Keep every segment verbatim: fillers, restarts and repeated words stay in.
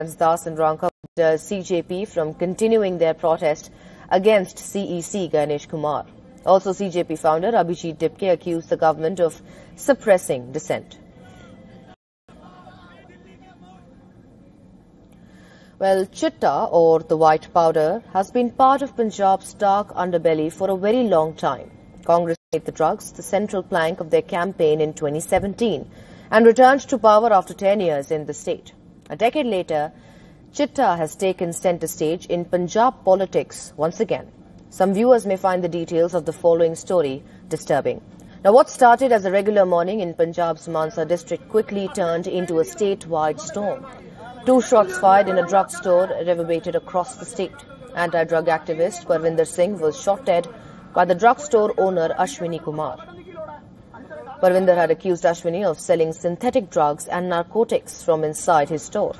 Das and Ranka C J P from continuing their protest against C E C Ganesh Kumar. Also, C J P founder Abhijit Dipke accused the government of suppressing dissent. Well, chitta, or the white powder, has been part of Punjab's dark underbelly for a very long time. Congress made the drugs the central plank of their campaign in twenty seventeen and returned to power after ten years in the state. A decade later, chitta has taken centre stage in Punjab politics once again. Some viewers may find the details of the following story disturbing. Now, what started as a regular morning in Punjab's Mansa district quickly turned into a statewide storm. Two shots fired in a drugstore reverberated across the state. Anti-drug activist Parvinder Singh was shot dead by the drugstore owner Ashwini Kumar. Parvinder had accused Ashwini of selling synthetic drugs and narcotics from inside his store.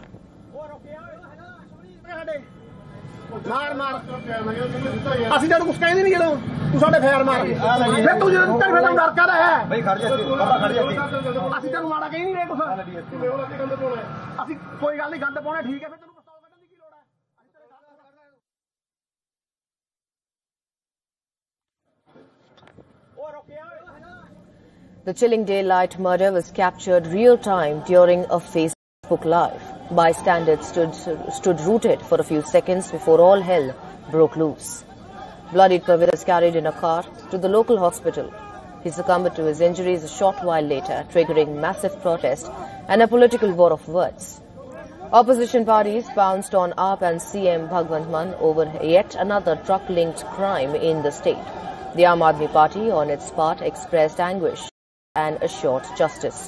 ਮਾਰ ਮਾਰ ਅਸੀਂ ਤੈਨੂੰ ਕੁਝ ਕਹਿੰਦੇ ਨਹੀਂ ਜਦੋਂ ਤੂੰ ਸਾਡੇ ਫੇਰ ਮਾਰ ਫਿਰ ਤੂੰ ਜਦੋਂ ਤੱਕ ਫਿਰ ਡਰ ਕਾ ਰਿਹਾ ਬਈ ਖੜ ਜਾ ਬਾਬਾ ਖੜ ਜਾ ਅਸੀਂ ਤੈਨੂੰ ਮਾੜਾ ਕਹੀ ਨਹੀਂ ਰਹੇ ਕੁਝ ਅਸੀਂ ਕੋਈ ਗੱਲ ਨਹੀਂ ਗੰਦ ਪਾਉਣਾ ਠੀਕ ਹੈ ਫਿਰ ਤੈਨੂੰ ਪਿਸਤੌਲ ਕੱਢਣ ਦੀ ਕੀ ਲੋੜ ਹੈ ਉਹ ਰੁਕਿਆ The chilling daylight murder was captured real time during a Facebook Live. Bystanders stood, stood rooted for a few seconds before all hell broke loose. Bloodied Parvinder was carried in a car to the local hospital. He succumbed to his injuries a short while later, triggering massive protest and a political war of words. Opposition parties pounced on A P and C M Bhagwant Mann over yet another drug-linked crime in the state. The Aam Aadmi Party, on its part, expressed anguish and assured justice.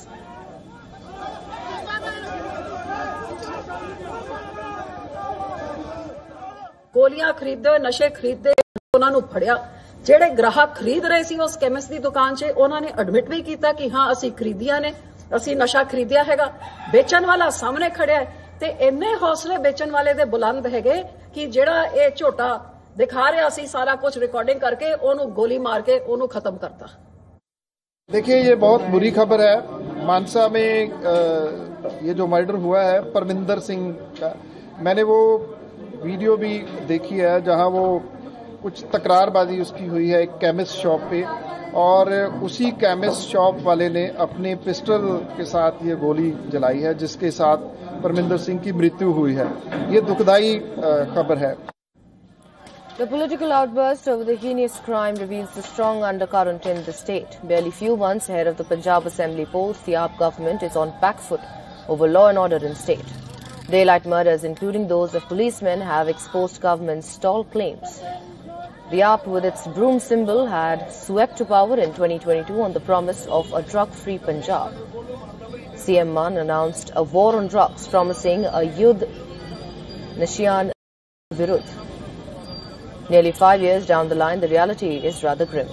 ਗੋਲੀਆਂ ਖਰੀਦਦੇ ਹੋਏ ਨਸ਼ੇ ਖਰੀਦਦੇ ਉਹਨਾਂ ਨੂੰ ਫੜਿਆ ਜਿਹੜੇ ਗ੍ਰਾਹਕ ਖਰੀਦ ਰਹੇ ਸੀ ਉਸ ਕੈਮਿਸਟ ਦੀ ਦੁਕਾਨ 'ਚ ਉਹਨਾਂ ਨੇ ਐਡਮਿਟ ਵੀ ਕੀਤਾ ਕਿ ਹਾਂ ਅਸੀਂ ਖਰੀਦੀਆਂ ਨੇ ਅਸੀਂ ਨਸ਼ਾ ਖਰੀਦਿਆ ਹੈਗਾ ਵੇਚਣ ਵਾਲਾ ਸਾਹਮਣੇ ਖੜਿਆ ਤੇ ਇੰਨੇ ਹੌਸਲੇ ਵੇਚਣ ਵਾਲੇ ਦੇ ਬੁਲੰਦ ਹੈਗੇ ਕਿ ਜਿਹੜਾ ਇਹ ਝੋਟਾ ਦਿਖਾ ਰਿਹਾ ਸੀ ਸਾਰਾ ਕੁਝ ਰਿਕਾर्डिंग करके ਉਹਨੂੰ ਗੋਲੀ ਮਾਰ ਕੇ ਉਹਨੂੰ खत्म करता। देखिए, ये बहुत बुरी खबर है। मानसा में ये जो मर्डर हुआ है परविंदर सिंह का, मैंने वो वीडियो भी देखी है जहां वो कुछ तकरारबाजी उसकी हुई है एक केमिस्ट शॉप पे, और उसी केमिस्ट शॉप वाले ने अपने पिस्टल के साथ ये गोली जलाई है जिसके साथ परविंदर सिंह की मृत्यु हुई है। ये दुखदाई खबर है। The political outburst over the heinous crime reveals the strong undercurrent in the state. Barely few months ahead of the Punjab Assembly polls, the A P government is on back foot over law and order in state. Daylight murders, including those of policemen, have exposed government's stall claims. The A P, with its broom symbol, had swept to power in twenty twenty-two on the promise of a drug-free Punjab. C M Mann announced a war on drugs, promising a Yudh Nashiyan Virudh. Nearly five years down the line, the reality is rather grim.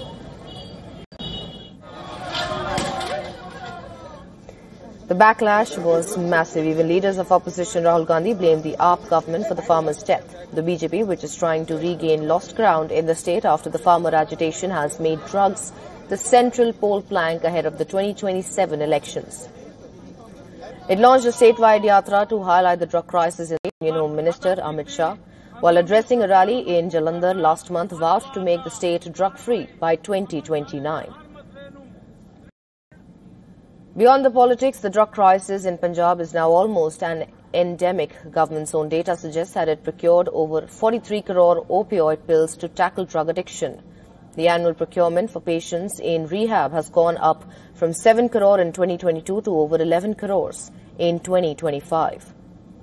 The backlash was massive. Even leaders of opposition Rahul Gandhi blamed the A P government for the farmers' death. The B J P, which is trying to regain lost ground in the state after the farmer agitation, has made drugs the central poll plank ahead of the twenty twenty-seven elections. It launched a statewide yatra to highlight the drug crisis. Union Home Minister Amit Shah, while addressing a rally in Jalandhar last month, vowed to make the state drug-free by twenty twenty-nine. Beyond the politics, the drug crisis in Punjab is now almost an endemic. Government's own data suggests that it procured over forty-three crore opioid pills to tackle drug addiction. The annual procurement for patients in rehab has gone up from seven crore in twenty twenty-two to over eleven crores in twenty twenty-five.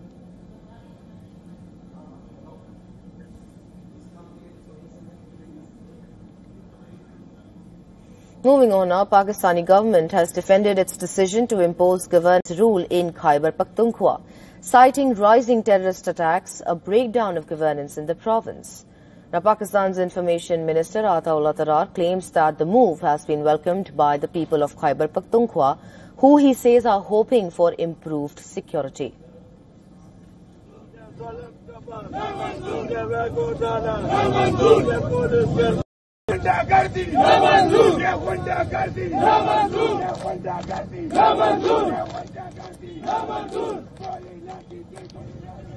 Moving on now, Pakistani government has defended its decision to impose government rule in Khyber Pakhtunkhwa, citing rising terrorist attacks, a breakdown of governance in the province. Now, Pakistan's Information Minister Ataullah Tarar claims that the move has been welcomed by the people of Khyber Pakhtunkhwa, who he says are hoping for improved security. गुंडागर्दी ना मंजूर, ये गुंडागर्दी ना मंजूर, ये गुंडागर्दी ना मंजूर, ये गुंडागर्दी ना मंजूर।